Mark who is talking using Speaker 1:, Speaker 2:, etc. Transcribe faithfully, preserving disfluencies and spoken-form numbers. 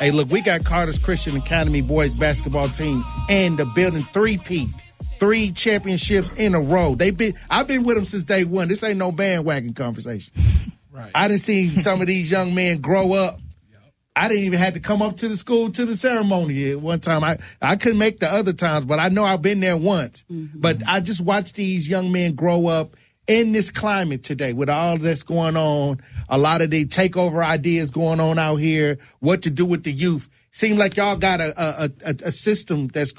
Speaker 1: Hey, look, we got Carter's Christian Academy boys basketball team and the building three-peat. Three championships in a row. They been I've been with them since day one. This ain't no bandwagon conversation.
Speaker 2: Right.
Speaker 1: I done seen some of these young men grow up. I didn't even have to come up to the school to the ceremony at one time. I, I couldn't make the other times, but I know I've been there once. Mm-hmm. But I just watched these young men grow up in this climate today with all that's going on, a lot of the takeover ideas going on out here, what to do with the youth. Seem like y'all got a, a, a, a system that's